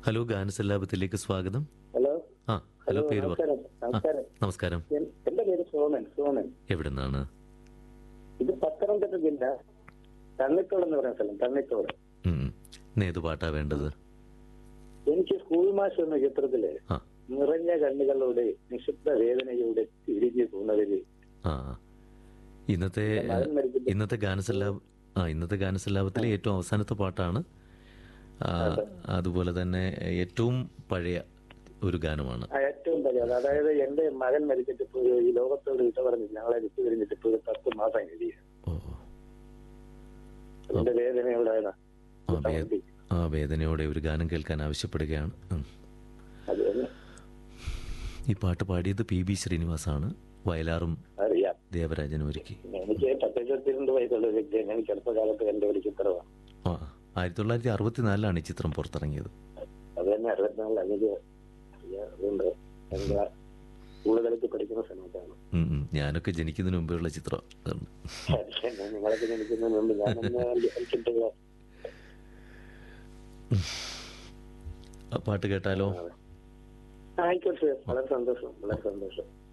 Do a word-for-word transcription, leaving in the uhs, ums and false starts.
Hello, ഗാനസല്ലാപത്തിലേക്ക് സ്വാഗതം. Hello ആ hello, പേര് പറ. നമസ്കാരം ആ, നമസ്കാരം നമസ്കാരം. എൻ- എന്റെ പേര് സോമൻ സോമൻ എവിടെ നിന്നാണ്? ഇത് പത്തനംതിട്ട ജില്ല തണ്ണിത്തോട് എന്ന് പറയുന്ന സ്ഥലം. തണ്ണിത്തോട്. ഏത് പാട്ടാ വേണ്ടത്? എനിക്ക് സ്കൂൾ മാഷ് എന്ന ചിത്രത്തില് ആ നിറഞ്ഞ കണ്ണുകളോടെ നിശബ്ദ വേദനയോടെ തിരിഞ്ഞു പോകുന്നവര് ആ ഇന്നത്തെ മകൻ മരിച്ചിട്ട് ഇന്നത്തെ ഗാനസല്ലാപ ആ ഇന്നത്തെ ഗാനസല്ലാപത്തിലെ ഏറ്റവും അവസാനത്തെ പാട്ടാണ്. ആ, അതുപോലെ തന്നെ ഏറ്റവും പഴയ ഒരു ഗാനമാണ്. ആ ഏറ്റവും വലിയ അതായത് എന്റെ മകൻ മരിച്ചിട്ട് ഇപ്പൊ ഈ ലോകത്തോട് വിട്ട പറഞ്ഞില്ല. ഞങ്ങളെ വിട്ടു പിരിഞ്ഞിട്ട് ഇപ്പൊ ഒരു പത്ത് മാസം കഴിയ ഓ അതിന്റെ വേദനയോടെ ആ വേ- ആ വേദനയോടെ ഒരു ഗാനം കേൾക്കാൻ ആവശ്യപ്പെടുകയാണ്. ഉം. അത് തന്നെ ഈ പാട്ട് പാടിയത് പി ബി ശ്രീനിവാസാണ്. വയലാറും അറിയാം. ദേവരാജനും ഒരുക്കി. എനിക്ക് പത്തിരുപത്തിരണ്ട് വയസ്സുള്ള ഒരു വ്യക്തിയാണ്. ഞാൻ ചെറുപ്പകാലത്ത് എന്റെ ഒരു ചിത്രമാണ്. ആ ആയിരത്തി തൊള്ളായിരത്തി അറുപത്തിനാലിലാണ് ഈ ചിത്രം പുറത്തിറങ്ങിയത്. അത് തന്നെ അറുപത്തിനാലിൽ എനിക്ക് അറിയാം. അതുകൊണ്ട് എന്റെ സ്കൂൾ തലത്തിൽ പഠിക്കുന്ന സമയത്താണ്. ഉം, ഉം. ഞാനൊക്കെ ജനിക്കുന്നതിന് മുമ്പേയുള്ള ചിത്രം. അതുകൊണ്ട് നിങ്ങളൊക്കെ ജനിക്കുന്നതിന് മുമ്പ് ഞാനൊന്ന് കളിച്ചിട്ടുള്ള ആ പാട്ട് കേട്ടാലോ? ആയിക്കോട്ടെ. വളരെ സന്തോഷം വളരെ സന്തോഷം.